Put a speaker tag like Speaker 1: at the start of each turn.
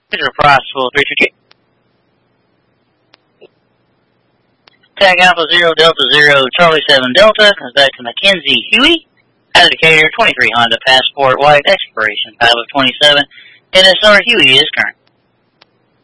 Speaker 1: Peter Price will 328. Tag Alpha 0 Delta 0 Charlie 7 Delta comes back to Mackenzie Huey. Out of Decatur 23 Honda Passport White expiration 5 of 27. NSR Huey is current.